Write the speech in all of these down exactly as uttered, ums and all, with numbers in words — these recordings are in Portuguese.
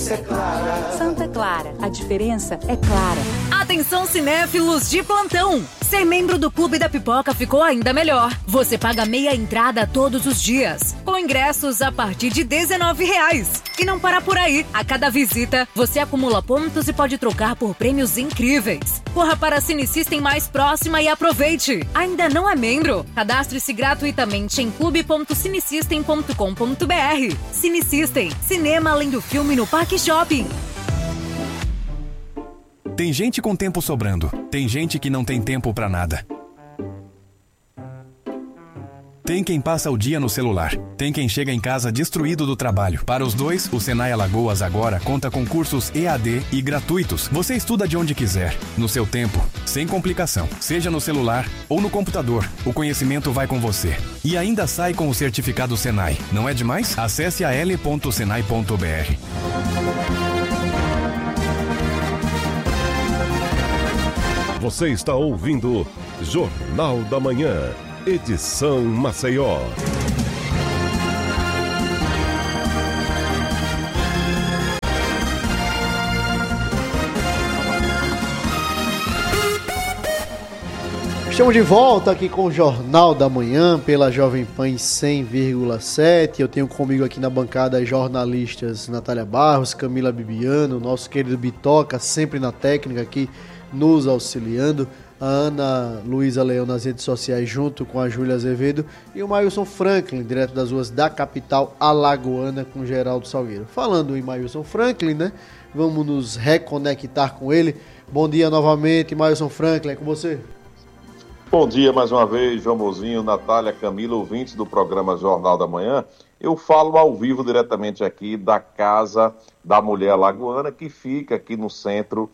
diferença é clara. Santa Clara, a diferença é clara. Atenção cinéfilos de plantão! Ser membro do Clube da Pipoca ficou ainda melhor. Você paga meia entrada todos os dias, com ingressos a partir de dezenove reais. E não para por aí. A cada visita, você acumula pontos e pode trocar por prêmios incríveis. Corra para a Cinesystem mais próxima e aproveite. Ainda não é membro? Cadastre-se gratuitamente em clube ponto cinesystem ponto com ponto br. Cinesystem, cinema além do filme no Parque Shopping. Tem gente com tempo sobrando. Tem gente que não tem tempo pra nada. Tem quem passa o dia no celular. Tem quem chega em casa destruído do trabalho. Para os dois, o Senai Alagoas agora conta com cursos E A D e gratuitos. Você estuda de onde quiser, no seu tempo, sem complicação. Seja no celular ou no computador, o conhecimento vai com você. E ainda sai com o certificado Senai. Não é demais? Acesse a l ponto senai ponto b r. Você está ouvindo Jornal da Manhã, edição Maceió. Estamos de volta aqui com o Jornal da Manhã pela Jovem Pan cem vírgula sete. Eu tenho comigo aqui na bancada as jornalistas Natália Barros, Camila Bibiano, nosso querido Bitoca, sempre na técnica aqui nos auxiliando, a Ana Luísa Leão nas redes sociais junto com a Júlia Azevedo e o Mailson Franklin, direto das ruas da capital alagoana com Geraldo Salgueiro. Falando em Mailson Franklin, né? Vamos nos reconectar com ele. Bom dia novamente, Mailson Franklin, é com você. Bom dia mais uma vez, João Mozinho, Natália, Camila, ouvintes do programa Jornal da Manhã. Eu falo ao vivo diretamente aqui da Casa da Mulher Alagoana, que fica aqui no centro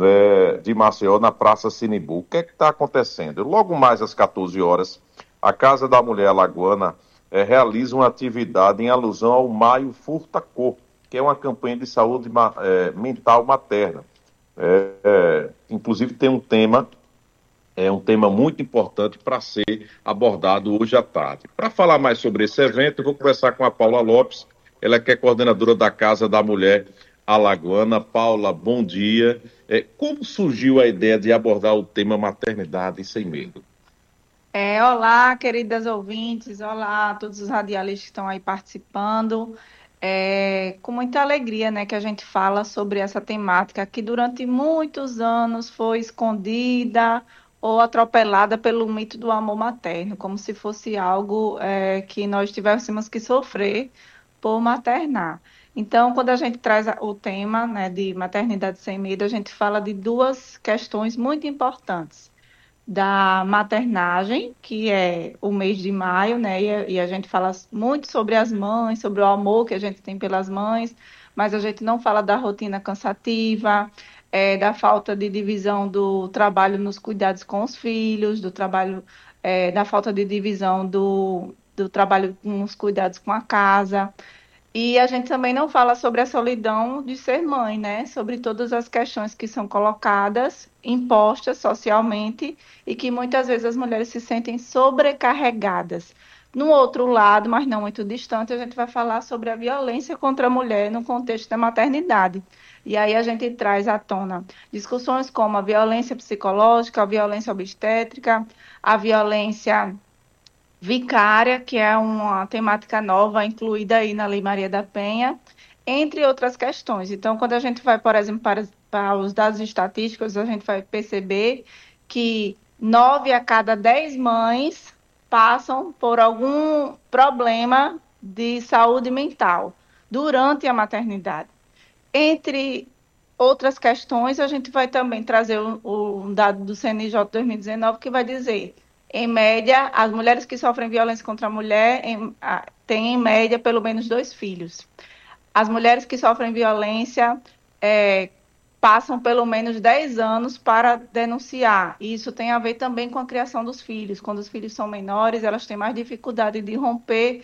de Maceió, na Praça Sinibu. O que é que está acontecendo? Logo mais às quatorze horas, a Casa da Mulher Alagoana é, realiza uma atividade em alusão ao Maio Furta Cor, que é uma campanha de saúde é, mental materna. É, é, inclusive tem um tema, é um tema muito importante para ser abordado hoje à tarde. Para falar mais sobre esse evento, eu vou conversar com a Paula Lopes, ela que é coordenadora da Casa da Mulher Alagoana. Paula, bom dia. É, como surgiu a ideia de abordar o tema maternidade sem medo? É, olá, queridas ouvintes, olá a todos os radialistas que estão aí participando. É, com muita alegria, né, que a gente fala sobre essa temática que durante muitos anos foi escondida ou atropelada pelo mito do amor materno, como se fosse algo é, que nós tivéssemos que sofrer por maternar. Então, quando a gente traz o tema, né, de maternidade sem medo, a gente fala de duas questões muito importantes. Da maternagem, que é o mês de maio, né, e a gente fala muito sobre as mães, sobre o amor que a gente tem pelas mães, mas a gente não fala da rotina cansativa, é, da falta de divisão do trabalho nos cuidados com os filhos, do trabalho, é, da falta de divisão do, do trabalho nos cuidados com a casa. E a gente também não fala sobre a solidão de ser mãe, né? Sobre todas as questões que são colocadas, impostas socialmente e que muitas vezes as mulheres se sentem sobrecarregadas. No outro lado, mas não muito distante, a gente vai falar sobre a violência contra a mulher no contexto da maternidade. E aí a gente traz à tona discussões como a violência psicológica, a violência obstétrica, a violência vicária, que é uma temática nova incluída aí na Lei Maria da Penha, entre outras questões. Então, quando a gente vai, por exemplo, para, para os dados estatísticos, a gente vai perceber que nove a cada dez mães passam por algum problema de saúde mental durante a maternidade. Entre outras questões, a gente vai também trazer um, um dado do C N I J dois mil e dezenove que vai dizer: em média, as mulheres que sofrem violência contra a mulher em, a, têm, em média, pelo menos dois filhos. As mulheres que sofrem violência é, passam pelo menos dez anos para denunciar. E isso tem a ver também com a criação dos filhos. Quando os filhos são menores, elas têm mais dificuldade de romper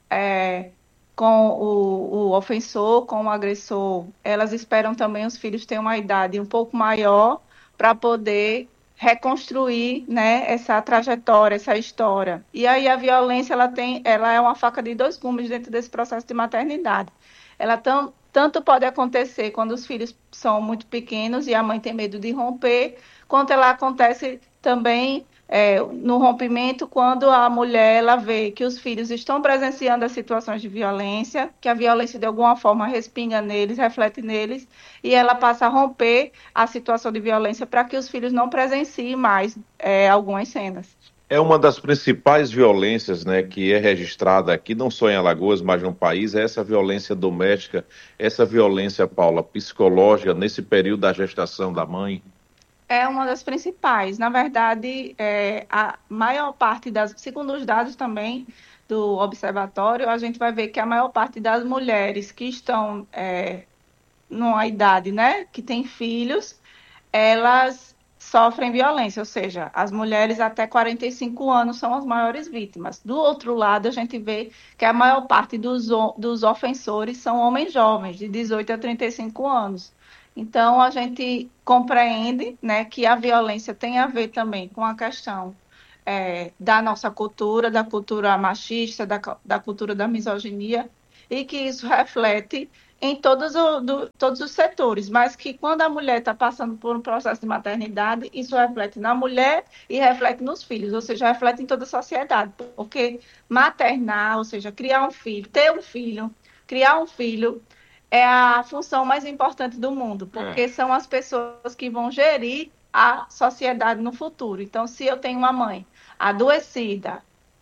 é, com o, o ofensor, com o agressor. Elas esperam também os filhos terem uma idade um pouco maior para poder reconstruir, né, essa trajetória, essa história. E aí a violência ela tem, ela é uma faca de dois gumes dentro desse processo de maternidade. Ela tam, tanto pode acontecer quando os filhos são muito pequenos e a mãe tem medo de romper, quanto ela acontece também é, no rompimento quando a mulher ela vê que os filhos estão presenciando as situações de violência, que a violência de alguma forma respinga neles, reflete neles, e ela passa a romper a situação de violência para que os filhos não presenciem mais é, algumas cenas. É uma das principais violências, né, que é registrada aqui, não só em Alagoas, mas no país, é essa violência doméstica, essa violência, Paula, psicológica, nesse período da gestação da mãe. É uma das principais. Na verdade, é, a maior parte das, segundo os dados também do observatório, a gente vai ver que a maior parte das mulheres que estão é, numa idade, né, que tem filhos, elas sofrem violência, ou seja, as mulheres até quarenta e cinco anos são as maiores vítimas. Do outro lado, a gente vê que a maior parte dos, dos ofensores são homens jovens, de dezoito a trinta e cinco anos. Então, a gente compreende, né, que a violência tem a ver também com a questão é, da nossa cultura, da cultura machista, da, da cultura da misoginia, e que isso reflete em todos, o, do, todos os setores, mas que quando a mulher está passando por um processo de maternidade, isso reflete na mulher e reflete nos filhos, ou seja, reflete em toda a sociedade, porque maternar, ou seja, criar um filho, ter um filho, criar um filho é a função mais importante do mundo, porque é. são as pessoas que vão gerir a sociedade no futuro. Então, se eu tenho uma mãe adoecida,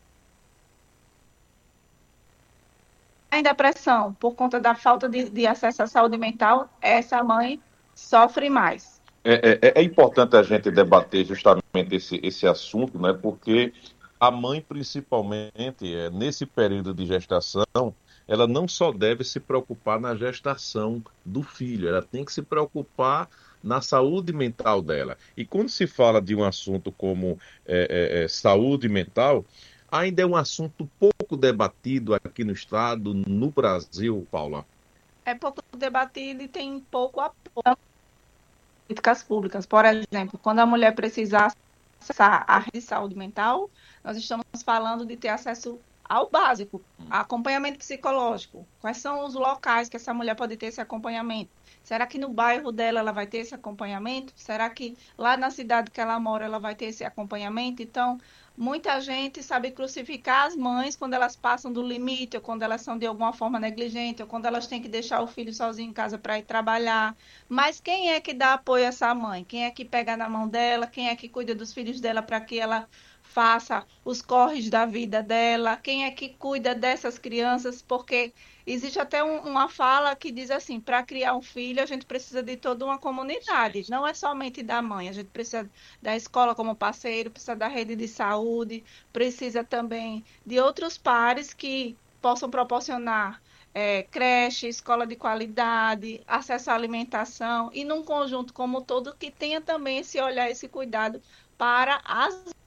em depressão, por conta da falta de, de acesso à saúde mental, essa mãe sofre mais. É, é, é importante a gente debater justamente esse, esse assunto, né? Porque a mãe, principalmente, é, nesse período de gestação, ela não só deve se preocupar na gestação do filho, ela tem que se preocupar na saúde mental dela. E quando se fala de um assunto como é, é, é, saúde mental, ainda é um assunto pouco debatido aqui no estado, no Brasil, Paula. É pouco debatido e tem pouco apoio em políticas públicas. Por exemplo, quando a mulher precisar acessar a rede de saúde mental, nós estamos falando de ter acesso ao básico, acompanhamento psicológico. Quais são os locais que essa mulher pode ter esse acompanhamento? Será que no bairro dela ela vai ter esse acompanhamento? Será que lá na cidade que ela mora ela vai ter esse acompanhamento? Então, muita gente sabe crucificar as mães quando elas passam do limite, ou quando elas são de alguma forma negligentes, ou quando elas têm que deixar o filho sozinho em casa para ir trabalhar. Mas quem é que dá apoio a essa mãe? Quem é que pega na mão dela? Quem é que cuida dos filhos dela para que ela faça os corres da vida dela? Quem é que cuida dessas crianças? Porque existe até um, uma fala que diz assim, para criar um filho a gente precisa de toda uma comunidade, não é somente da mãe, a gente precisa da escola como parceiro, precisa da rede de saúde, precisa também de outros pares que possam proporcionar é, creche, escola de qualidade, acesso à alimentação e num conjunto como todo que tenha também esse olhar, esse cuidado para as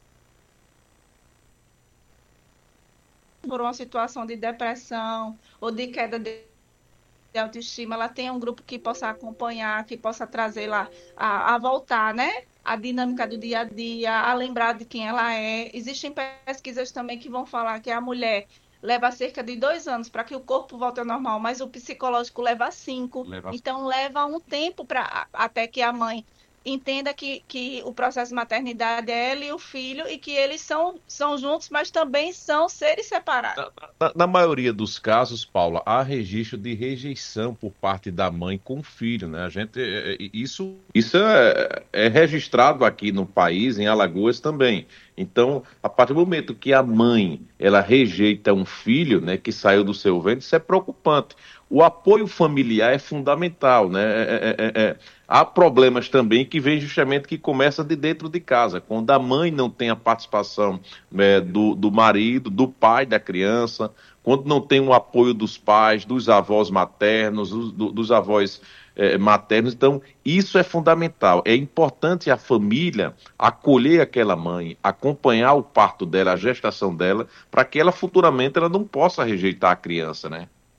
por uma situação de depressão ou de queda de autoestima, ela tem um grupo que possa acompanhar, que possa trazer lá a, a voltar, né? A dinâmica do dia a dia, a lembrar de quem ela é. Existem pesquisas também que vão falar que a mulher leva cerca de dois anos para que o corpo volte ao normal, mas o psicológico leva cinco. Leva... Então, leva um tempo pra, até que a mãe entenda que, que o processo de maternidade é ela e o filho e que eles são, são juntos, mas também são seres separados. Na, na, na maioria dos casos, Paula, há registro de rejeição por parte da mãe com o filho, né? A gente, isso isso é, é registrado aqui no país, em Alagoas também. Então, a partir do momento que a mãe ela rejeita um filho, né, que saiu do seu ventre, isso é preocupante. O apoio familiar é fundamental, né? É, é, é, é. Há problemas também que vêm justamente que começa de dentro de casa, quando a mãe não tem a participação é, do, do marido, do pai da criança, quando não tem o apoio dos pais, dos avós maternos, do, dos avós é, maternos. Então, isso é fundamental. É importante a família acolher aquela mãe, acompanhar o parto dela, a gestação dela, para que ela futuramente ela não possa rejeitar a criança, né?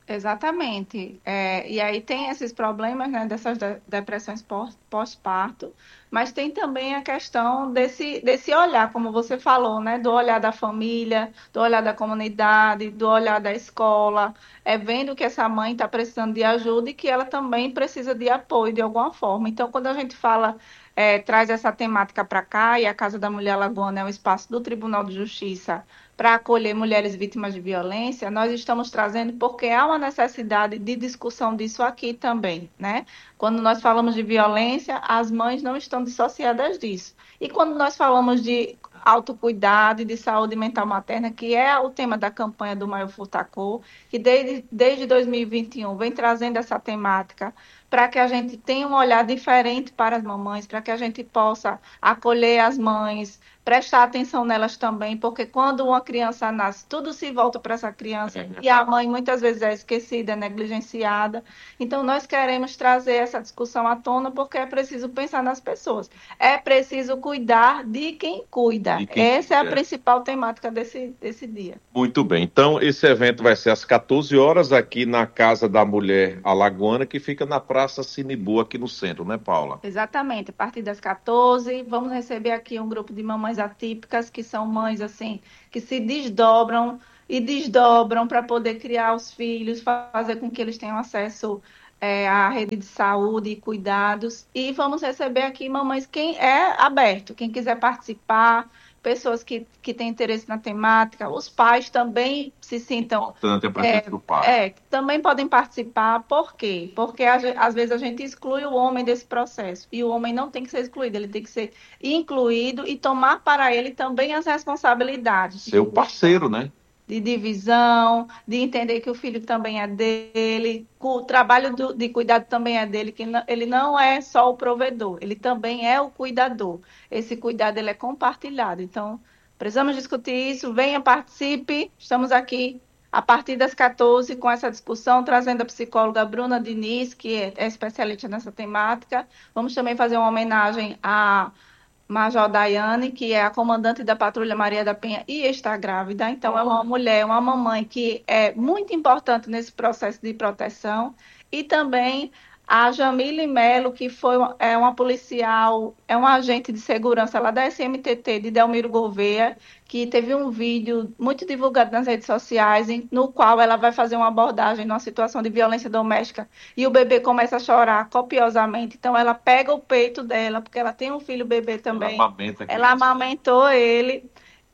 Exatamente. É, e aí tem esses problemas, né, dessas de- depressões pós- pós-parto, mas tem também a questão desse, desse olhar, como você falou, né, do olhar da família, do olhar da comunidade, do olhar da escola, é vendo que essa mãe está precisando de ajuda e que ela também precisa de apoio de alguma forma. Então, quando a gente fala, é, traz essa temática para cá, e a Casa da Mulher Alagoana é um espaço do Tribunal de Justiça para acolher mulheres vítimas de violência, nós estamos trazendo porque há uma necessidade de discussão disso aqui também, né? Quando nós falamos de violência, as mães não estão dissociadas disso. E quando nós falamos de autocuidado e de saúde mental materna, que é o tema da campanha do Maio Futacô, que desde, desde dois mil e vinte e um vem trazendo essa temática para que a gente tenha um olhar diferente para as mamães, para que a gente possa acolher as mães, prestar atenção nelas também, porque quando uma criança nasce, tudo se volta para essa criança e a mãe muitas vezes é esquecida, é negligenciada. Então, nós queremos trazer essa discussão à tona porque é preciso pensar nas pessoas. É preciso cuidar de quem cuida. De quem Essa é a cuida. principal temática desse, desse dia. Muito bem. Então, esse evento vai ser às quatorze horas aqui na Casa da Mulher Alagoana, que fica na Praça Sinibu, aqui no centro, né, Paula? Exatamente, a partir das quatorze, vamos receber aqui um grupo de mamães atípicas, que são mães assim, que se desdobram e desdobram para poder criar os filhos, fazer com que eles tenham acesso é, à rede de saúde e cuidados. E vamos receber aqui mamães, quem é aberto, quem quiser participar, pessoas que, que têm interesse na temática, os pais também se sintam... Importante a presença É, do pai. é, também podem participar. Por quê? Porque a ge- às vezes a gente exclui o homem desse processo. E o homem não tem que ser excluído, ele tem que ser incluído e tomar para ele também as responsabilidades. Seu parceiro, né? De divisão, de entender que o filho também é dele, o trabalho do- de cuidado também é dele, que não- ele não é só o provedor, ele também é o cuidador. Esse cuidado ele é compartilhado. Então, precisamos discutir isso. Venha, participe. Estamos aqui a partir das quatorze com essa discussão, trazendo a psicóloga Bruna Diniz, que é é especialista nessa temática. Vamos também fazer uma homenagem a Major Daiane, que é a comandante da Patrulha Maria da Penha e está grávida. Então, é uma mulher, uma mamãe que é muito importante nesse processo de proteção. E também a Jamile Melo, que foi uma, é uma policial, é uma agente de segurança lá da S M T T de Delmiro Gouveia, que teve um vídeo muito divulgado nas redes sociais, em- no qual ela vai fazer uma abordagem numa situação de violência doméstica e o bebê começa a chorar copiosamente. Então, ela pega o peito dela, porque ela tem um filho bebê também. Ela amamenta aqui. Ela amamentou ele.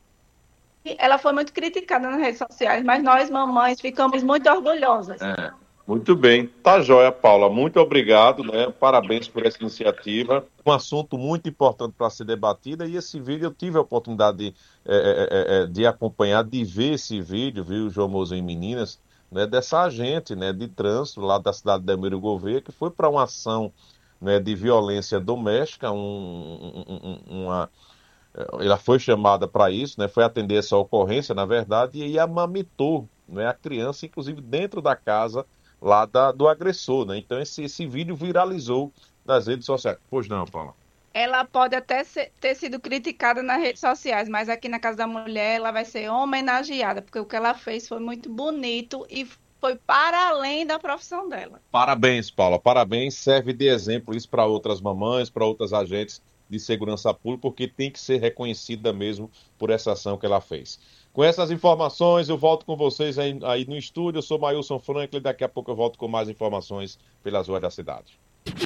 E ela foi muito criticada nas redes sociais, mas nós, mamães, ficamos muito orgulhosas. É, muito bem. Tá joia, Paula. Muito obrigado, né? Parabéns por essa iniciativa. Um assunto muito importante para ser debatido, e esse vídeo eu tive a oportunidade de, é, é, é, de acompanhar, de ver esse vídeo, viu, João Mozinho e meninas, né, dessa agente, né, de trânsito lá da cidade de Delmiro Gouveia, que foi para uma ação, né, de violência doméstica, um, um, um, uma... ela foi chamada para isso, né? Foi atender essa ocorrência, na verdade, e aí amamentou, né, a criança, inclusive dentro da casa lá da, do agressor, né? Então esse, esse vídeo viralizou nas redes sociais. Pois não, Paula? Ela pode até ser- ter sido criticada nas redes sociais, mas aqui na Casa da Mulher ela vai ser homenageada, porque o que ela fez foi muito bonito e foi para além da profissão dela. Parabéns, Paula, parabéns. Serve de exemplo isso para outras mamães, para outras agentes de segurança pública, porque tem que ser reconhecida mesmo por essa ação que ela fez. Com essas informações, eu volto com vocês aí, aí no estúdio. Eu sou Mailson Franklin, daqui a pouco eu volto com mais informações pelas ruas da cidade.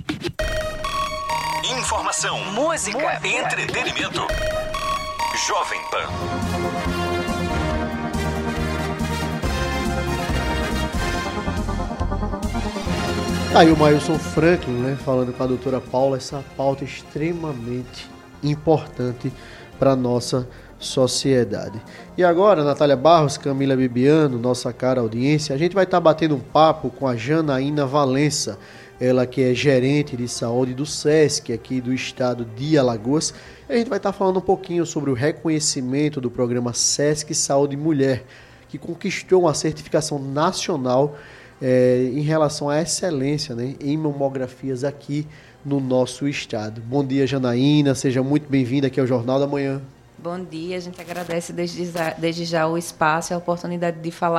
Informação, música, entretenimento. Jovem Pan. Tá aí o Mailson Franklin, né, falando com a doutora Paula, essa pauta extremamente importante para a nossa sociedade. E agora, Natália Barros, Camila Bibiano, nossa cara audiência, a gente vai estar batendo um papo com a Janaína Valença, ela que é gerente de saúde do SESC aqui do estado de Alagoas. E a gente vai estar falando um pouquinho sobre o reconhecimento do programa SESC Saúde Mulher, que conquistou uma certificação nacional É, em relação à excelência, né, em mamografias aqui no nosso estado. Bom dia, Janaína, seja muito bem-vinda aqui ao Jornal da Manhã. Bom dia, a gente agradece desde já, desde já o espaço e a oportunidade de falar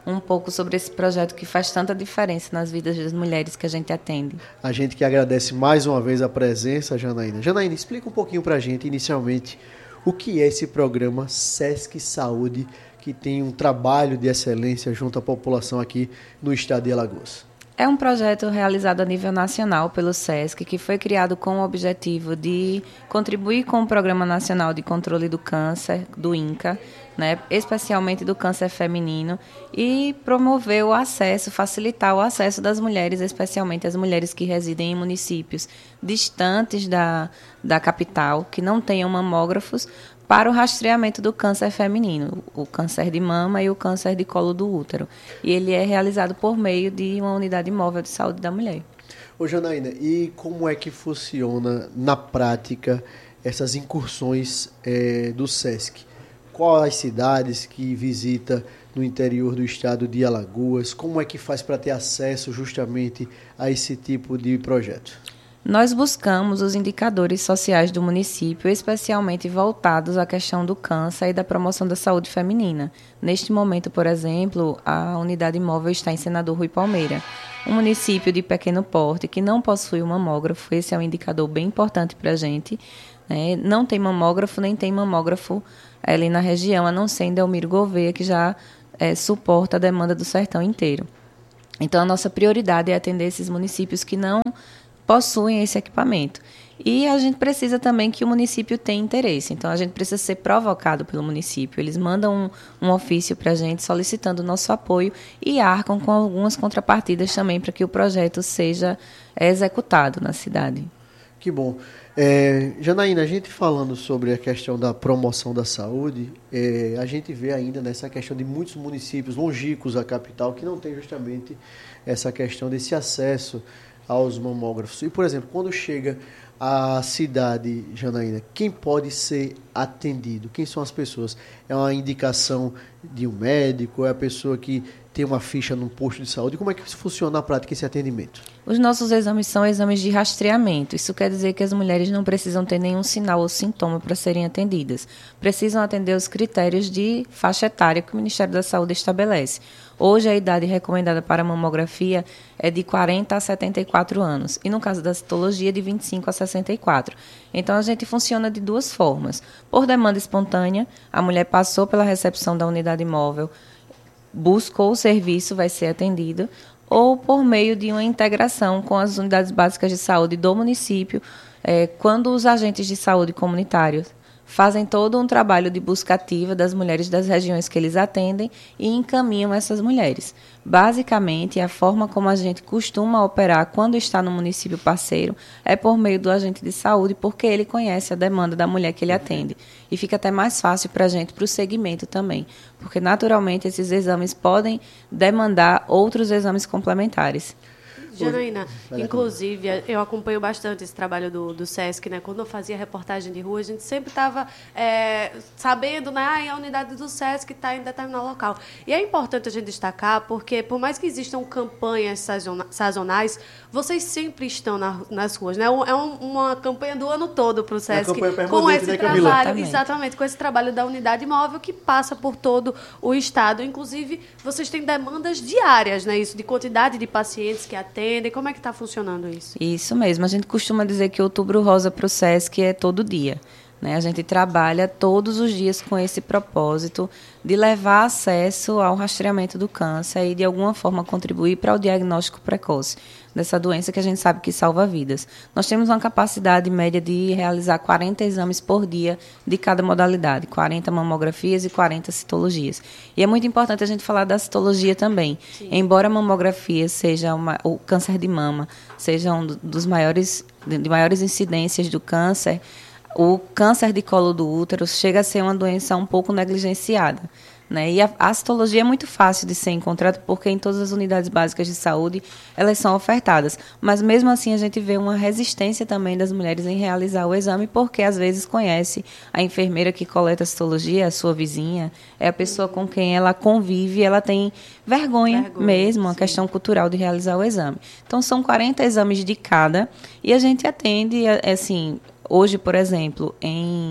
um pouco sobre esse projeto que faz tanta diferença nas vidas das mulheres que a gente atende. A gente que agradece mais uma vez a presença, Janaína. Janaína, explica um pouquinho para a gente, inicialmente, o que é esse programa Sesc Saúde, que tem um trabalho de excelência junto à população aqui no estado de Alagoas. É um projeto realizado a nível nacional pelo Sesc, que foi criado com o objetivo de contribuir com o Programa Nacional de Controle do Câncer, do INCA, né, especialmente do câncer feminino, e promover o acesso, facilitar o acesso das mulheres, especialmente as mulheres que residem em municípios distantes da, da capital, que não tenham mamógrafos, para o rastreamento do câncer feminino, o câncer de mama e o câncer de colo do útero. E ele é realizado por meio de uma unidade móvel de saúde da mulher. Ô Janaína, e como é que funciona na prática essas incursões é, do Sesc? Quais as cidades que visita no interior do estado de Alagoas? Como é que faz para ter acesso justamente a esse tipo de projeto? Nós buscamos os indicadores sociais do município, especialmente voltados à questão do câncer e da promoção da saúde feminina. Neste momento, por exemplo, a unidade móvel está em Senador Rui Palmeira, um município de pequeno porte que não possui um mamógrafo. Esse é um indicador bem importante para a gente, né? Não tem mamógrafo, nem tem mamógrafo ali na região, a não ser em Delmiro Gouveia, que já é, suporta a demanda do sertão inteiro. Então, a nossa prioridade é atender esses municípios que não possuem esse equipamento. E a gente precisa também que o município tenha interesse. Então, a gente precisa ser provocado pelo município. Eles mandam um, um ofício para a gente solicitando o nosso apoio e arcam com algumas contrapartidas também para que o projeto seja executado na cidade. Que bom. É, Janaína, a gente falando sobre a questão da promoção da saúde, é, a gente vê ainda nessa questão de muitos municípios longínquos à capital que não tem justamente essa questão desse acesso aos mamógrafos. E, por exemplo, quando chega à cidade, Janaína, quem pode ser atendido? Quem são as pessoas? É uma indicação de um médico? É a pessoa que tem uma ficha num posto de saúde? Como é que funciona na prática esse atendimento? Os nossos exames são exames de rastreamento. Isso quer dizer que as mulheres não precisam ter nenhum sinal ou sintoma para serem atendidas. Precisam atender os critérios de faixa etária que o Ministério da Saúde estabelece. Hoje, a idade recomendada para a mamografia é de quarenta a setenta e quatro anos. E, no caso da citologia, de vinte e cinco a sessenta e quatro. Então, a gente funciona de duas formas. Por demanda espontânea, a mulher passou pela recepção da unidade móvel, buscou o serviço, vai ser atendido, ou por meio de uma integração com as unidades básicas de saúde do município, é, quando os agentes de saúde comunitários fazem todo um trabalho de busca ativa das mulheres das regiões que eles atendem e encaminham essas mulheres. Basicamente, a forma como a gente costuma operar quando está no município parceiro é por meio do agente de saúde, porque ele conhece a demanda da mulher que ele atende. E fica até mais fácil para a gente, para o segmento também, porque naturalmente esses exames podem demandar outros exames complementares. Janaína, inclusive, eu acompanho bastante esse trabalho do, do Sesc, né? Quando eu fazia reportagem de rua, a gente sempre estava é, sabendo, né? Ah, a unidade do Sesc está em determinado local. E é importante a gente destacar, porque por mais que existam campanhas sazonais, vocês sempre estão na, nas ruas, né? É um, uma campanha do ano todo para o Sesc. É com esse né, trabalho, exatamente. exatamente, com esse trabalho da unidade móvel que passa por todo o estado. Inclusive, vocês têm demandas diárias, né? Isso, de quantidade de pacientes que atendem. Como é que está funcionando isso? Isso mesmo. A gente costuma dizer que o Outubro Rosa para o Sesc é todo dia. Né? A gente trabalha todos os dias com esse propósito de levar acesso ao rastreamento do câncer e, de alguma forma, contribuir para o diagnóstico precoce dessa doença que a gente sabe que salva vidas. Nós temos uma capacidade média de realizar quarenta exames por dia de cada modalidade, quarenta mamografias e quarenta citologias. E é muito importante a gente falar da citologia também. Sim. Embora a mamografia seja uma, o câncer de mama seja um dos maiores, de maiores incidências do câncer, o câncer de colo do útero chega a ser uma doença um pouco negligenciada. Né? E a, a citologia é muito fácil de ser encontrada porque em todas as unidades básicas de saúde elas são ofertadas. Mas mesmo assim a gente vê uma resistência também das mulheres em realizar o exame porque às vezes conhece a enfermeira que coleta a citologia, a sua vizinha, é a pessoa com quem ela convive, ela tem vergonha, vergonha mesmo, uma questão cultural de realizar o exame. Então são quarenta exames de cada e a gente atende, assim, hoje, por exemplo, em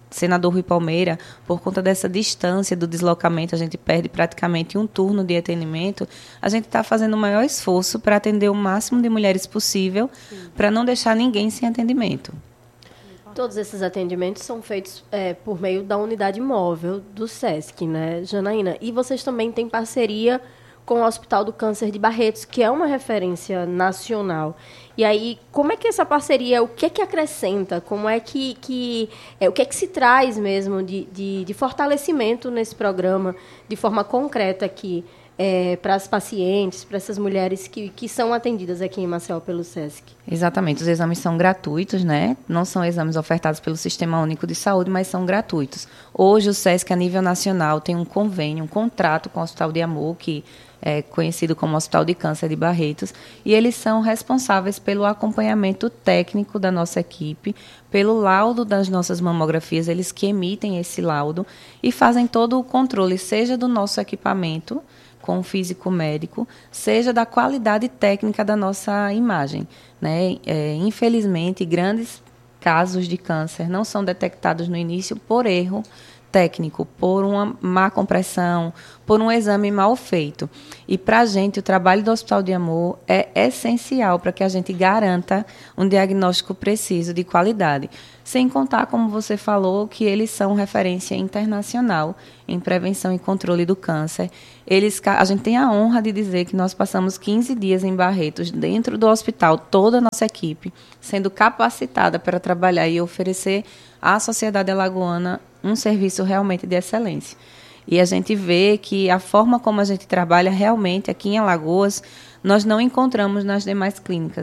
Senador Rui Palmeira, por conta dessa distância do deslocamento, a gente perde praticamente um turno de atendimento, a gente está fazendo o maior esforço para atender o máximo de mulheres possível, para não deixar ninguém sem atendimento. Todos esses atendimentos são feitos é, por meio da unidade móvel do SESC, né, Janaína? E vocês também têm parceria com o Hospital do Câncer de Barretos, que é uma referência nacional. E aí, como é que essa parceria, o que é que acrescenta? Como é que, que é, o que é que se traz mesmo de, de, de fortalecimento nesse programa, de forma concreta aqui, é, para as pacientes, para essas mulheres que, que são atendidas aqui em Maceió pelo SESC? Exatamente, os exames são gratuitos, né? Não são exames ofertados pelo Sistema Único de Saúde, mas são gratuitos. Hoje o SESC, a nível nacional, tem um convênio, um contrato com o Hospital de Amor, que é conhecido como Hospital de Câncer de Barretos, e eles são responsáveis pelo acompanhamento técnico da nossa equipe, pelo laudo das nossas mamografias, eles que emitem esse laudo e fazem todo o controle, seja do nosso equipamento, com o físico médico, seja da qualidade técnica da nossa imagem, né? É, infelizmente, grandes casos de câncer não são detectados no início por erro técnico, por uma má compressão, por um exame mal feito. E, para a gente, o trabalho do Hospital de Amor é essencial para que a gente garanta um diagnóstico preciso, de qualidade. Sem contar, como você falou, que eles são referência internacional em prevenção e controle do câncer. Eles, a gente tem a honra de dizer que nós passamos quinze dias em Barretos, dentro do hospital, toda a nossa equipe, sendo capacitada para trabalhar e oferecer à sociedade alagoana um serviço realmente de excelência. E a gente vê que a forma como a gente trabalha realmente aqui em Alagoas, nós não encontramos nas demais clínicas.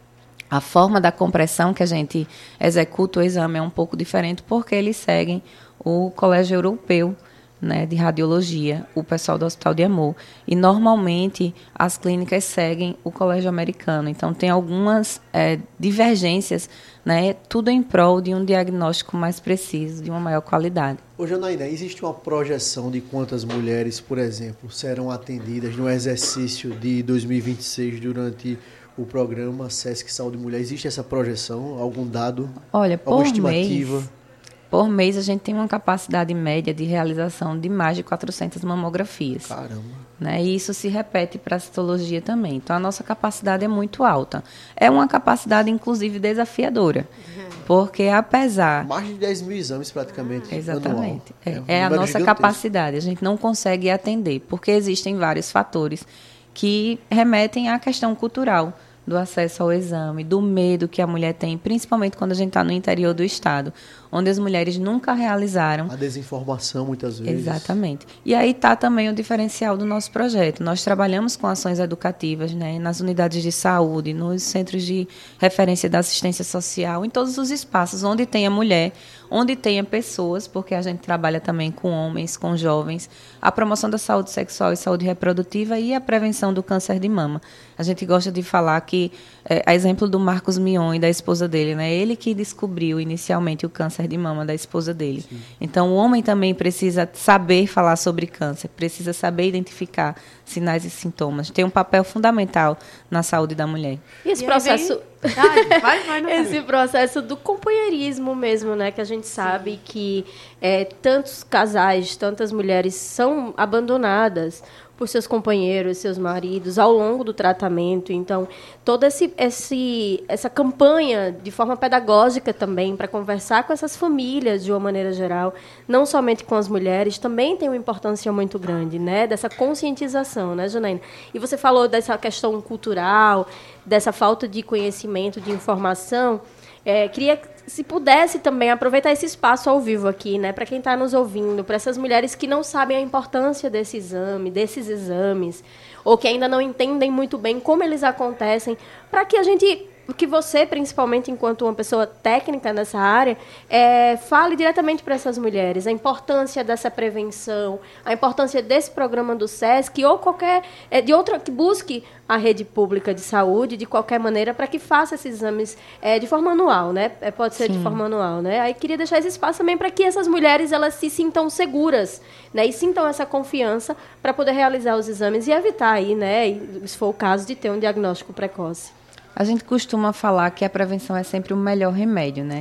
A forma da compressão que a gente executa o exame é um pouco diferente, porque eles seguem o Colégio Europeu, né, de Radiologia, o pessoal do Hospital de Amor. E, normalmente, as clínicas seguem o Colégio Americano. Então, tem algumas é, divergências, né, tudo em prol de um diagnóstico mais preciso, de uma maior qualidade. Ô, Janaína, existe uma projeção de quantas mulheres, por exemplo, serão atendidas no exercício de dois mil e vinte e seis durante o programa SESC Saúde Mulher? Existe essa projeção? Algum dado? Olha, por alguma estimativa? mês... Por mês, a gente tem uma capacidade média de realização de mais de quatrocentas mamografias. Caramba! Né? E isso se repete para a citologia também. Então, a nossa capacidade é muito alta. É uma capacidade, inclusive, desafiadora. Porque, apesar... Mais de dez mil exames, praticamente, Exatamente. É, é, um é a nossa gigantesco. capacidade. A gente não consegue atender, porque existem vários fatores que remetem à questão cultural do acesso ao exame, do medo que a mulher tem, principalmente quando a gente está no interior do estado, onde as mulheres nunca realizaram. A desinformação, muitas vezes. Exatamente. E aí está também o diferencial do nosso projeto. Nós trabalhamos com ações educativas, né, nas unidades de saúde, nos centros de referência da assistência social, em todos os espaços onde tenha mulher, onde tenha pessoas, porque a gente trabalha também com homens, com jovens, a promoção da saúde sexual e saúde reprodutiva e a prevenção do câncer de mama. A gente gosta de falar que, é, a exemplo do Marcos Mion e da esposa dele, né, ele que descobriu inicialmente o câncer de mama da esposa dele. Sim. Então, o homem também precisa saber falar sobre câncer, precisa saber identificar sinais e sintomas. Tem um papel fundamental na saúde da mulher. E esse e processo... Vem... Ai, vai, vai, não esse processo do companheirismo mesmo, né? Que a gente sabe Sim. que é, tantos casais, tantas mulheres são abandonadas por seus companheiros, seus maridos, ao longo do tratamento. Então, toda esse, esse, essa campanha, de forma pedagógica também, para conversar com essas famílias, de uma maneira geral, não somente com as mulheres, também tem uma importância muito grande, né? Dessa conscientização, né, Janaína? E você falou dessa questão cultural, dessa falta de conhecimento, de informação. É, queria, se pudesse também, aproveitar esse espaço ao vivo aqui, né, para quem está nos ouvindo, para essas mulheres que não sabem a importância desse exame, desses exames, ou que ainda não entendem muito bem como eles acontecem, para que a gente, que você, principalmente enquanto uma pessoa técnica nessa área, é, fale diretamente para essas mulheres a importância dessa prevenção, a importância desse programa do SESC ou qualquer, é, de outra, que busque a rede pública de saúde, de qualquer maneira, para que faça esses exames é, de forma anual, né? É, pode ser Sim. de forma anual, né? Aí queria deixar esse espaço também para que essas mulheres elas se sintam seguras, né? E sintam essa confiança para poder realizar os exames e evitar aí, né? Se for o caso, de ter um diagnóstico precoce. A gente costuma falar que a prevenção é sempre o melhor remédio, né?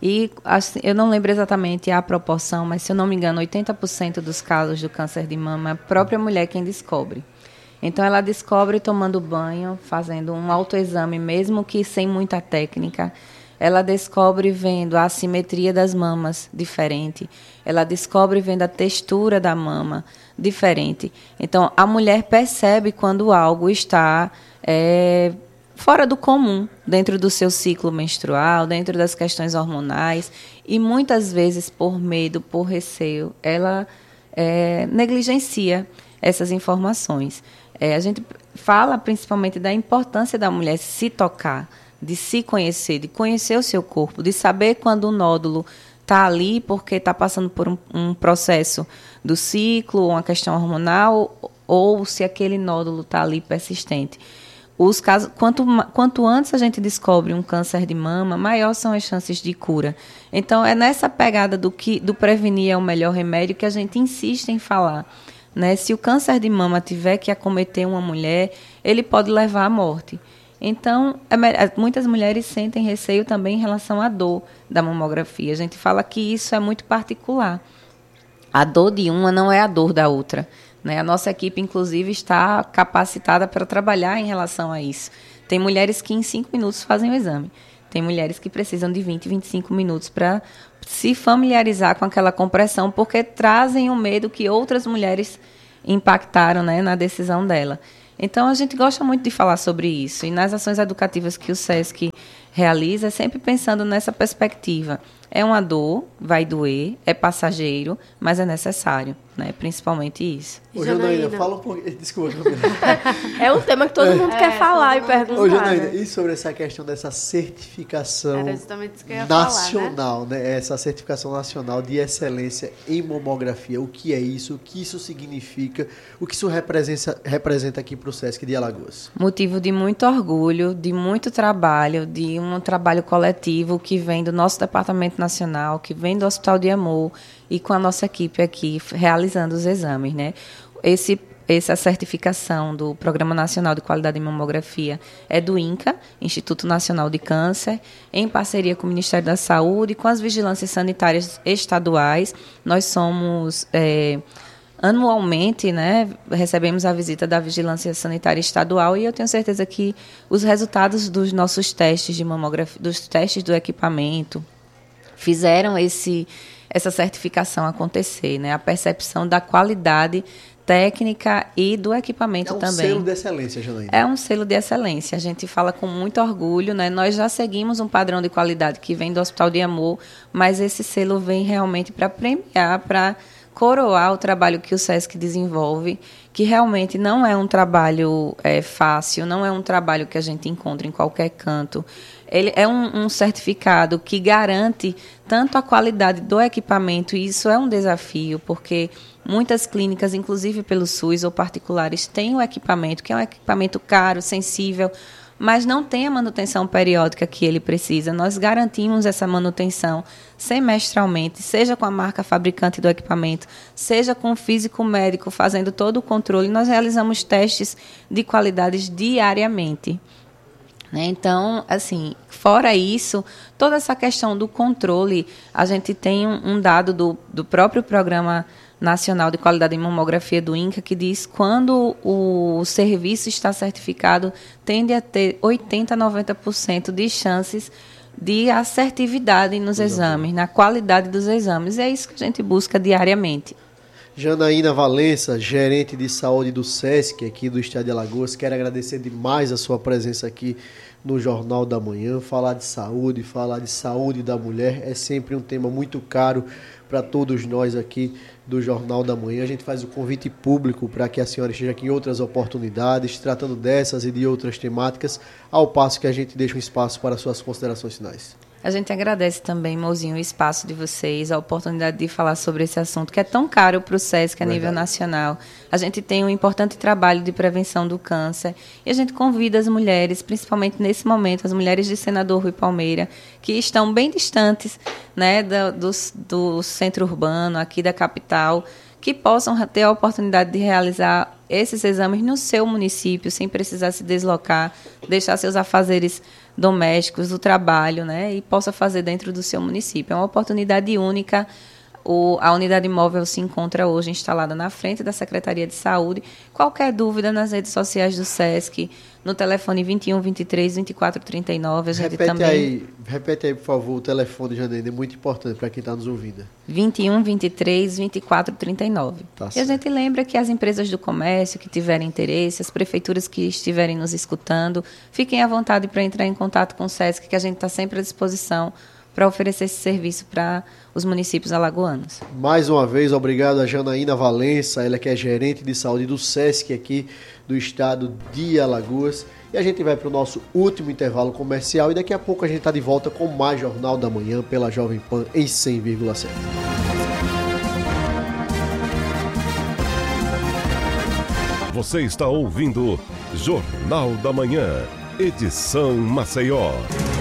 E assim, eu não lembro exatamente a proporção, mas se eu não me engano, oitenta por cento dos casos do câncer de mama é a própria mulher quem descobre. Então, ela descobre tomando banho, fazendo um autoexame, mesmo que sem muita técnica. Ela descobre vendo a assimetria das mamas diferente. Ela descobre vendo a textura da mama diferente. Então, a mulher percebe quando algo está é, fora do comum, dentro do seu ciclo menstrual, dentro das questões hormonais. E, muitas vezes, por medo, por receio, ela é, negligencia essas informações. É, a gente fala principalmente da importância da mulher se tocar, de se conhecer, de conhecer o seu corpo, de saber quando o nódulo está ali porque está passando por um, um processo do ciclo, uma questão hormonal, ou se aquele nódulo está ali persistente. Os casos, quanto, quanto antes a gente descobre um câncer de mama, maior são as chances de cura. Então, é nessa pegada do que do prevenir é o melhor remédio que a gente insiste em falar. Né? Se o câncer de mama tiver que acometer uma mulher, ele pode levar à morte. Então, é, muitas mulheres sentem receio também em relação à dor da mamografia. A gente fala que isso é muito particular. A dor de uma não é a dor da outra. Né? A nossa equipe, inclusive, está capacitada para trabalhar em relação a isso. Tem mulheres que em cinco minutos fazem o exame. Tem mulheres que precisam de vinte, vinte e cinco minutos para se familiarizar com aquela compressão, porque trazem o medo que outras mulheres impactaram, né, na decisão dela. Então, a gente gosta muito de falar sobre isso. E nas ações educativas que o SESC realiza, é sempre pensando nessa perspectiva. É uma dor, vai doer, é passageiro, mas é necessário, né? Principalmente isso. Ô, Janaína, fala um pouquinho. Desculpa. É um tema que todo mundo é, quer falar e perguntar. Ô, Janaína, né? E sobre essa questão dessa certificação Era justamente isso que eu ia nacional, falar, né? né? Essa certificação nacional de excelência em mamografia. O que é isso? O que isso significa? O que isso representa, representa aqui para o SESC de Alagoas? Motivo de muito orgulho, de muito trabalho, de um trabalho coletivo que vem do nosso departamento nacional, que vem do Hospital de Amor e com a nossa equipe aqui realizando os exames, né? Esse, essa certificação do Programa Nacional de Qualidade em Mamografia é do INCA, Instituto Nacional de Câncer, em parceria com o Ministério da Saúde e com as vigilâncias sanitárias estaduais. Nós somos... É, anualmente, né, recebemos a visita da Vigilância Sanitária Estadual e eu tenho certeza que os resultados dos nossos testes de mamografia, dos testes do equipamento, fizeram esse, essa certificação acontecer, né, a percepção da qualidade técnica e do equipamento também. É um selo de excelência, Janaína. É um selo de excelência. A gente fala com muito orgulho, né? Nós já seguimos um padrão de qualidade que vem do Hospital de Amor, mas esse selo vem realmente para premiar, para coroar o trabalho que o SESC desenvolve, que realmente não é um trabalho é, fácil, não é um trabalho que a gente encontra em qualquer canto. Ele é um, um certificado que garante tanto a qualidade do equipamento, e isso é um desafio, porque muitas clínicas, inclusive pelo SUS ou particulares, têm o equipamento, que é um equipamento caro, sensível, mas não tem a manutenção periódica que ele precisa. Nós garantimos essa manutenção semestralmente, seja com a marca fabricante do equipamento, seja com o físico médico fazendo todo o controle. Nós realizamos testes de qualidades diariamente. Né? Então, assim, fora isso, toda essa questão do controle, a gente tem um, um dado do, do próprio Programa Nacional de Qualidade em Mamografia do INCA, que diz que quando o serviço está certificado, tende a ter oitenta a noventa por cento de chances de assertividade nos exames, na qualidade dos exames. E é isso que a gente busca diariamente. Janaína Valença, gerente de saúde do SESC aqui do Estado de Alagoas, quero agradecer demais a sua presença aqui no Jornal da Manhã. Falar de saúde, falar de saúde da mulher é sempre um tema muito caro para todos nós aqui do Jornal da Manhã. A gente faz o convite público para que a senhora esteja aqui em outras oportunidades, tratando dessas e de outras temáticas, ao passo que a gente deixa um espaço para suas considerações finais. A gente agradece também, Mozinho, o espaço de vocês, a oportunidade de falar sobre esse assunto que é tão caro para o SESC a Verdade. nível nacional. A gente tem um importante trabalho de prevenção do câncer e a gente convida as mulheres, principalmente nesse momento, as mulheres de Senador Rui Palmeira, que estão bem distantes, né, do, do, do centro urbano, aqui da capital, que possam ter a oportunidade de realizar esses exames no seu município, sem precisar se deslocar, deixar seus afazeres domésticos, o trabalho, né, e possa fazer dentro do seu município. É uma oportunidade única. O, a unidade móvel se encontra hoje instalada na frente da Secretaria de Saúde. Qualquer dúvida nas redes sociais do SESC, no telefone vinte e um, vinte e três, vinte e quatro, trinta e nove. A gente repete, também... aí, repete aí, por favor, o telefone, Janaína, é muito importante para quem está nos ouvindo. vinte e um, vinte e três, vinte e quatro, trinta e nove. Tá e certo. A gente lembra que as empresas do comércio que tiverem interesse, as prefeituras que estiverem nos escutando, fiquem à vontade para entrar em contato com o SESC, que a gente está sempre à disposição para oferecer esse serviço para os municípios alagoanos. Mais uma vez, obrigado a Janaína Valença, ela que é gerente de saúde do SESC aqui do estado de Alagoas. E a gente vai para o nosso último intervalo comercial e daqui a pouco a gente está de volta com mais Jornal da Manhã pela Jovem Pan em cem vírgula sete. Você está ouvindo Jornal da Manhã, edição Maceió.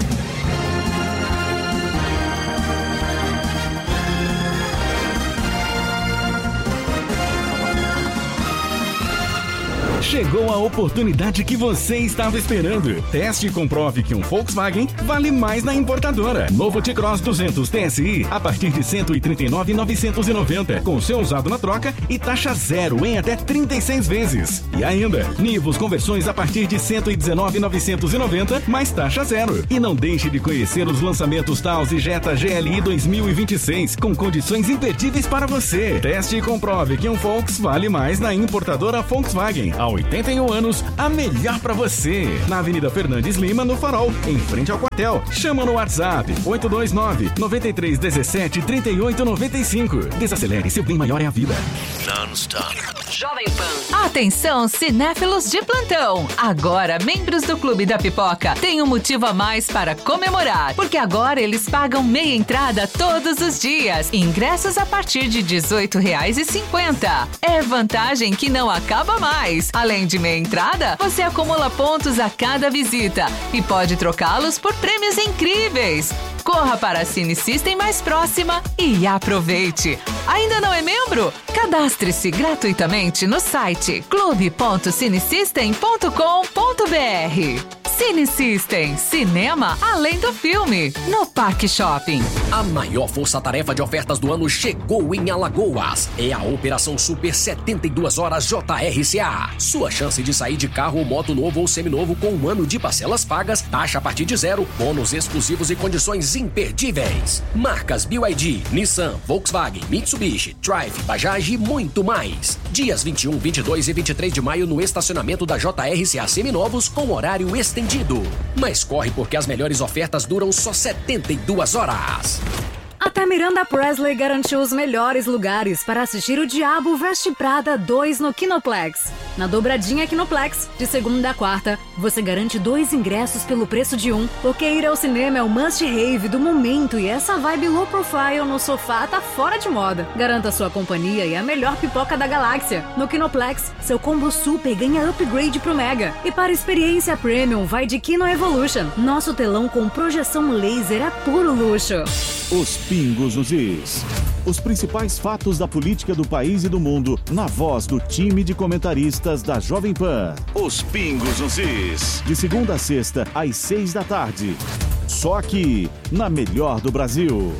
Chegou a oportunidade que você estava esperando. Teste e comprove que um Volkswagen vale mais na importadora. Novo T-Cross duzentos T S I a partir de cento e trinta e nove mil novecentos e noventa, com seu usado na troca e taxa zero em até trinta e seis vezes. E ainda, Nivus conversões a partir de cento e dezenove mil novecentos e noventa, mais taxa zero. E não deixe de conhecer os lançamentos Taos e Jetta G L I dois mil e vinte e seis, com condições imperdíveis para você. Teste e comprove que um Volks vale mais na importadora Volkswagen. Há oitenta e um anos, a melhor pra você. Na Avenida Fernandes Lima, no Farol, em frente ao quartel. Chama no WhatsApp oito dois nove, nove três um sete, três oito nove cinco. Desacelere, seu bem maior é a vida. Non-stop. Jovem Pan. Atenção, cinéfilos de plantão. Agora, membros do Clube da Pipoca têm um motivo a mais para comemorar, porque agora eles pagam meia entrada todos os dias. Ingressos a partir de dezoito reais e cinquenta. É vantagem que não acaba mais. Além de meia entrada, você acumula pontos a cada visita e pode trocá-los por prêmios incríveis. Corra para a Cine System mais próxima e aproveite. Ainda não é membro? Cadastre-se gratuitamente no site clube ponto cinesystem ponto com ponto br. Cine System, cinema além do filme, no Parque Shopping. A maior força-tarefa de ofertas do ano chegou em Alagoas. É a Operação Super setenta e duas Horas J R C A. Sua chance de sair de carro ou moto novo ou seminovo com um ano de parcelas pagas, taxa a partir de zero, bônus exclusivos e condições imperdíveis. Marcas B Y D, Nissan, Volkswagen, Mitsubishi, Triumph, Bajaj e muito mais. Dias vinte e um, vinte e dois e vinte e três de maio no estacionamento da J R C A Seminovos com horário estendido. Mas corre porque as melhores ofertas duram só setenta e duas horas. Até Miranda Presley garantiu os melhores lugares para assistir O Diabo Veste Prada dois no Kinoplex. Na dobradinha Kinoplex, de segunda a quarta, você garante dois ingressos pelo preço de um, porque ir ao cinema é o must-have do momento e essa vibe low profile no sofá tá fora de moda. Garanta sua companhia e a melhor pipoca da galáxia. No Kinoplex, seu combo super ganha upgrade pro Mega. E para experiência premium, vai de Kino Evolution. Nosso telão com projeção laser é puro luxo. Os Pingos nos Is. Os principais fatos da política do país e do mundo, na voz do time de comentaristas da Jovem Pan. Os Pingos nos Is. De segunda a sexta, às seis da tarde. Só aqui, na melhor do Brasil.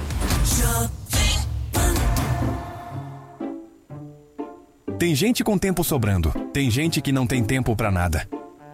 Tem gente com tempo sobrando. Tem gente que não tem tempo pra nada.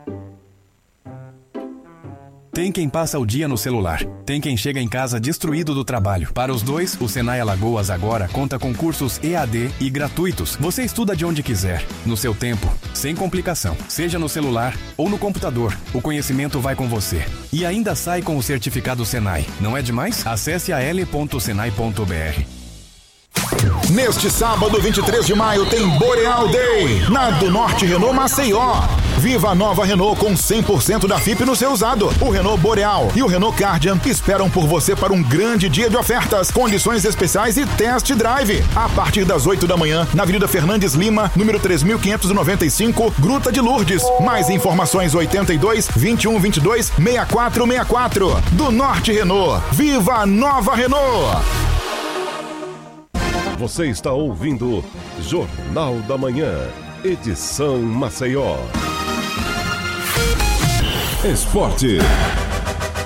Tem quem passa o dia no celular. Tem quem chega em casa destruído do trabalho. Para os dois, o Senai Alagoas agora conta com cursos E A D e gratuitos. Você estuda de onde quiser, no seu tempo, sem complicação. Seja no celular ou no computador, o conhecimento vai com você. E ainda sai com o certificado Senai. Não é demais? Acesse a l ponto senai ponto b r. Neste sábado, vinte e três de maio, tem Boreal Day, na do Norte Renault Maceió. Viva a nova Renault com cem por cento da F I P no seu usado. O Renault Boreal e o Renault Cardian esperam por você para um grande dia de ofertas, condições especiais e test drive. A partir das oito da manhã, na Avenida Fernandes Lima, número três mil quinhentos e noventa e cinco, Gruta de Lourdes. Mais informações oitenta e dois, vinte e um, vinte e dois, sessenta e quatro sessenta e quatro. Do Norte Renault. Viva a nova Renault! Você está ouvindo Jornal da Manhã, edição Maceió. Esporte.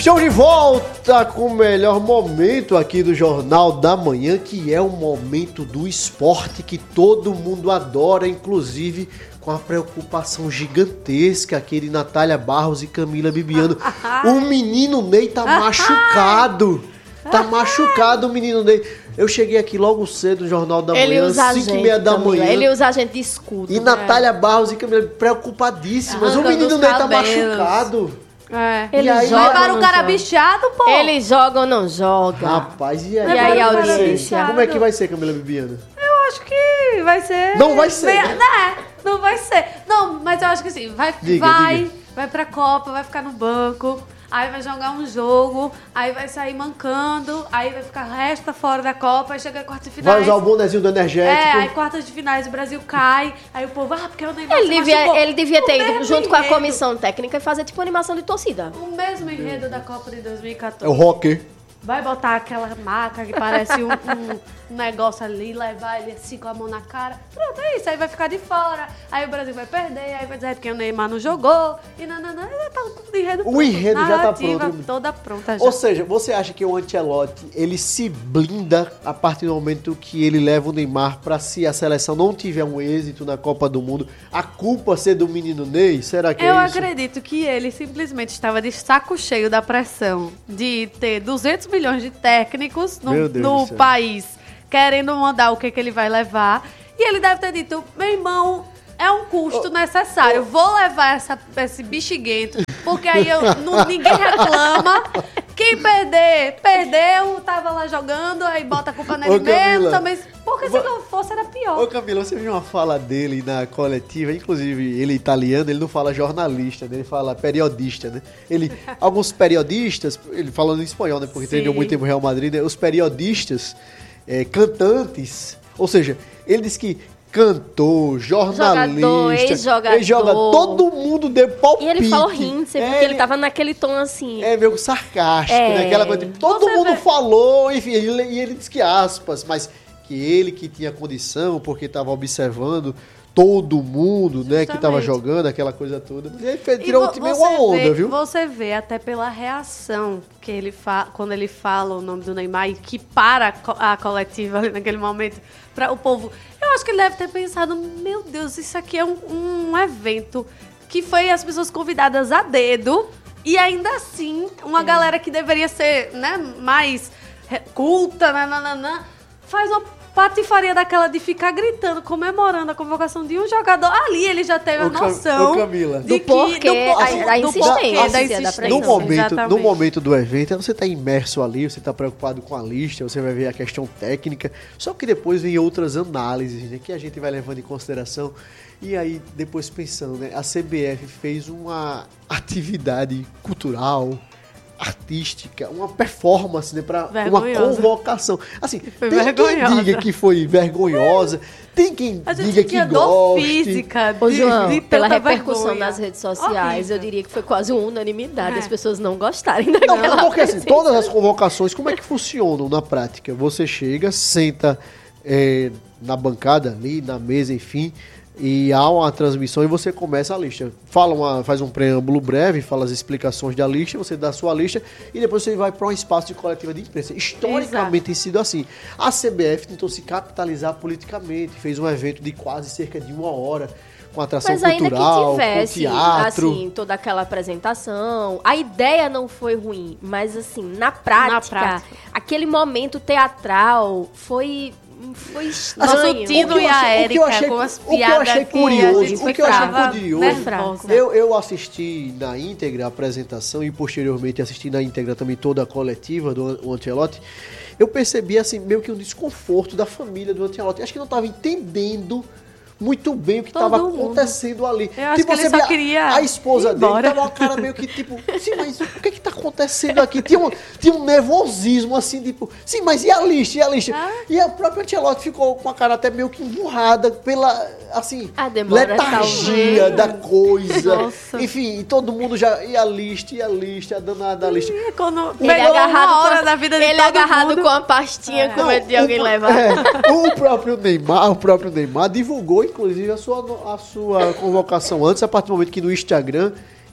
Estamos de volta com o melhor momento aqui do Jornal da Manhã, que é o momento do esporte que todo mundo adora, inclusive com a preocupação gigantesca aqui de Natália Barros e Camila Bibiano. O menino Ney tá machucado. Tá machucado o menino Ney. Eu cheguei aqui logo cedo no Jornal da Ele Manhã, usa cinco gente, e meia da Camila. manhã. Ele usa a gente de escudo. E Natália Barros e Camila preocupadíssimas. Arrancando o menino os Ney tá cabelos. machucado. É. Ele E aí, joga levaram ou o não cara joga? bichado, pô. Ele joga ou não joga? Rapaz, e aí? E aí, Como é que vai audiência? ser? Como é que vai ser, Camila Bibiana? Eu acho que vai ser... Não vai ser, Bem- né? Não, não vai ser. Não, mas eu acho que assim, vai, Diga, vai, diga. vai pra Copa, vai ficar no banco, aí vai jogar um jogo, aí vai sair mancando, aí vai ficar resta fora da Copa, aí chega a quarta de finais. Vai usar o bonezinho do energético. É, aí quartas de finais o Brasil cai, aí o povo, ah, porque o Neymar Ele se devia, machucou. ele devia ter O ido mesmo junto com a enredo. comissão técnica e fazer tipo animação de torcida. O mesmo enredo da Copa de dois mil e É o quatorze. rocker. Vai botar aquela maca que parece um, um- um negócio ali, levar ele assim com a mão na cara. Pronto, é isso. Aí vai ficar de fora. Aí o Brasil vai perder. Aí vai dizer porque o Neymar não jogou. E nananã. Já tá o enredo pronto. O enredo já tá Narrativa pronto. toda pronta já. Ou seja, você acha que o Ancelotti, ele se blinda a partir do momento que ele leva o Neymar pra se a seleção não tiver um êxito na Copa do Mundo, a culpa ser do menino Ney? Será que Eu é isso? acredito que ele simplesmente estava de saco cheio da pressão de ter duzentos milhões de técnicos no, Meu Deus no do céu. país querendo mandar o que, que ele vai levar. E ele deve ter dito, meu irmão, é um custo necessário. Vou levar essa, esse bexiguento, porque aí eu, não- ninguém reclama. Quem perder, perdeu, tava lá jogando, aí bota a culpa nele Ô, mesmo. Camila, Também, porque se não fosse, era pior. Ô Camila, você viu uma fala dele na coletiva, inclusive ele é italiano, ele não fala jornalista, né? Ele fala periodista, né? Ele, alguns periodistas, ele falando em espanhol, né? Porque Sim. treinou muito tempo no Real Madrid, né? Os periodistas, é, cantantes, ou seja, ele disse que cantor, jornalista, Jogador, ex-jogador. ex-jogador, todo mundo deu palpite. E ele falou rindo, É, porque ele tava naquele tom assim. É meio sarcástico, É. né? Aquela coisa, tipo, todo mundo falou, enfim, ele, e ele disse que aspas, mas que ele que tinha condição, porque estava observando todo mundo, né, que estava Justamente. jogando, aquela coisa toda. Ele fez, E tirou vo- o time você uma onda, vê, viu? Você vê até pela reação que ele fala, quando ele fala o nome do Neymar e que para a co- a coletiva ali naquele momento para o povo. Eu acho que ele deve ter pensado, meu Deus, isso aqui é um, um evento que foi as pessoas convidadas a dedo e ainda assim uma galera que deveria ser, né, mais re- culta, nananã, faz uma patifaria daquela de ficar gritando, comemorando a convocação de um jogador. Ali ele já teve a Ô, Cam- noção ô, Camila. de Do que, porquê, por- da- do- da do insistência, porquê, da da insistência. pressão. No momento, no Exatamente. momento do evento, você está imerso ali, você está preocupado com a lista, você vai ver a questão técnica, só que depois vem outras análises, né, que a gente vai levando em consideração. E aí, depois pensando, né, a C B F fez uma atividade cultural, artística, uma performance, né, para uma Vergonhosa. convocação. Assim, Foi tem quem vergonhosa. diga que foi vergonhosa, tem quem A gente diga que tinha dor goste. física, Ô, de, João, de pela tanta repercussão vergonha. nas redes sociais, Horrível. eu diria que foi quase uma unanimidade É. as pessoas não gostarem Não, daquela porque assim, presença. todas as convocações, como é que funcionam na prática? Você chega, senta é, na bancada ali, na mesa, enfim, e há uma transmissão e você começa a lista. Fala uma, faz um preâmbulo breve, fala as explicações da lista, você dá a sua lista e depois você vai para um espaço de coletiva de imprensa. Historicamente tem sido assim. A C B F tentou se capitalizar politicamente, fez um evento de quase cerca de uma hora, com atração Mas ainda cultural, que com tivesse, teatro. assim, toda aquela apresentação, a ideia não foi ruim, mas assim, na prática, Na prática. aquele momento teatral foi foi estranho. Nossa, o Tino e a Érica com as o que eu piadas achei que curioso, a gente o que eu achei ficava curioso, nervosa. eu, eu assisti na íntegra a apresentação e posteriormente assisti na íntegra também toda a coletiva do Ancelotti. Eu percebi assim meio que um desconforto da família do Ancelotti. Acho que não estava entendendo muito bem o que Todo estava mundo. acontecendo ali. Eu acho que ele você só vê a- queria a esposa ir dele embora. tava uma cara meio que tipo, sim, mas o que que tá acontecendo aqui? Tinha um, tinha um nervosismo assim, tipo, sim, mas e a lista? E a lista? Ah. E a própria Ancelotti ficou com a cara até meio que emburrada pela, assim, A demora, letargia talvez. da coisa. Nossa. Enfim, e todo mundo já, e a lista, e a lista, a danada da lista. E quando Ele pegou agarrado, uma hora com, da vida de ele todo agarrado mundo. com a pastinha com Não, medo de o alguém pro- levar. é, o próprio Neymar, o próprio Neymar divulgou, inclusive, a sua, a sua convocação antes, a partir do momento que no Instagram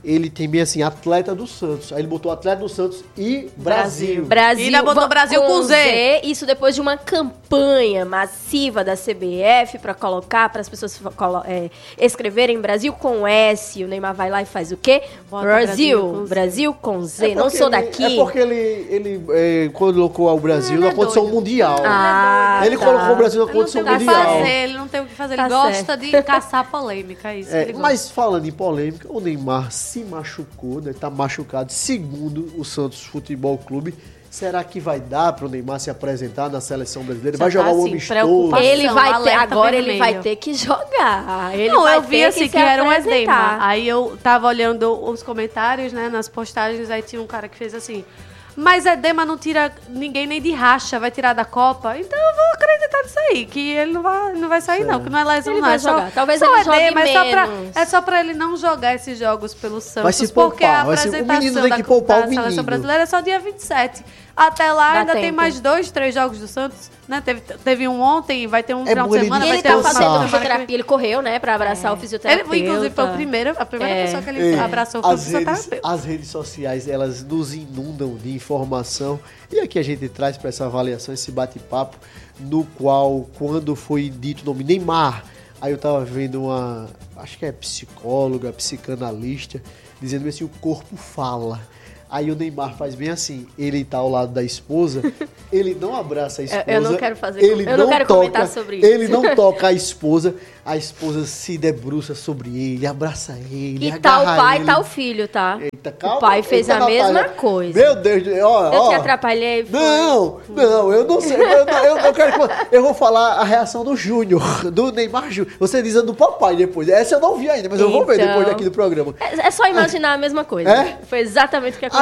ele tem bem assim, atleta do Santos. Aí ele botou atleta do Santos e Brasil. Brasil. E ainda botou Brasil com Z. Z. Isso depois de uma campanha massiva da C B F para colocar, para as pessoas é, escreverem Brasil com S. O Neymar vai lá e faz o quê? Bota Brasil. Brasil com Z. Brasil com Z. É Não sou ele, daqui. É porque ele, ele é, colocou o Brasil na é condição doido. mundial. Ah, ele tá. colocou o Brasil na Ele não condição tem o que mundial. fazer, ele não tem o que fazer. Ele Tá gosta certo. de caçar polêmica, é isso que É, ele gosta. mas falando em polêmica, o Neymar se machucou, né? Tá machucado, segundo o Santos Futebol Clube. Será que vai dar pro Neymar se apresentar na seleção brasileira? Já Vai jogar tá, o assim, amistoso? preocupação. Ele vai ter, alerta agora ele vermelho. vai ter que jogar. Ele não, vai eu vi ter assim que, que, se era um apresentar. edema. Aí eu tava olhando os comentários, né, nas postagens, aí tinha um cara que fez assim: mas edema não tira ninguém nem de racha, vai tirar da Copa? Então eu vou acreditar nisso aí, que ele não vai, não vai sair, Certo. não, que não é lesão, Ele não. vai É só, jogar. Talvez só ele edema, jogue é só, pra, menos. é só pra ele não jogar esses jogos pelo Santos. Vai se porque poupar, a vai se- o menino apresentação tem da, que poupar da o seleção menino. brasileira é só dia vinte e sete. Até lá Dá ainda tem tempo. mais dois, três jogos do Santos, né? Teve, teve um ontem, vai ter um É final bom de ele semana, E vai ele ter tá outro descansar. fazendo final de semana que vem. fisioterapia, ele correu, né, pra abraçar o fisioterapeuta. Ele, inclusive, foi o primeiro, a primeira É. pessoa que ele Ei, abraçou foi o as redes, fisioterapeuta. as redes sociais, elas nos inundam de informação. E aqui a gente traz para essa avaliação, esse bate-papo, no qual, quando foi dito o nome Neymar, aí eu tava vendo uma, acho que é psicóloga, psicanalista, dizendo assim, o corpo fala. Aí o Neymar faz bem assim, ele tá ao lado da esposa, ele não abraça a esposa. Eu não quero fazer, ele eu não quero toca, comentar sobre isso. Ele não toca a esposa, a esposa se debruça sobre ele, abraça ele, E tá o agarra pai, ele. tá o filho, tá? Eita, calma. O pai fez Eita, a mesma Natália. coisa. Meu Deus, ó, Eu ó. te atrapalhei? Foi? Não, não, eu não sei. Eu, não- eu, eu quero que eu vou falar a reação do Júnior, do Neymar Júnior. Você dizendo do papai depois. Essa eu não vi ainda, mas eu vou ver Então. depois aqui do programa. É, é só imaginar a mesma coisa. É? Foi exatamente o que aconteceu.